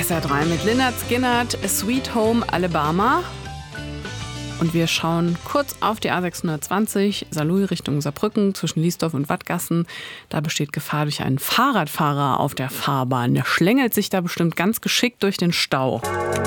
SR3 mit Lynyrd Skynyrd, Sweet Home Alabama. Und wir schauen kurz auf die A620, Saarlouis Richtung Saarbrücken zwischen Liesdorf und Wattgassen. Da besteht Gefahr durch einen Fahrradfahrer auf der Fahrbahn. Der schlängelt sich da bestimmt ganz geschickt durch den Stau.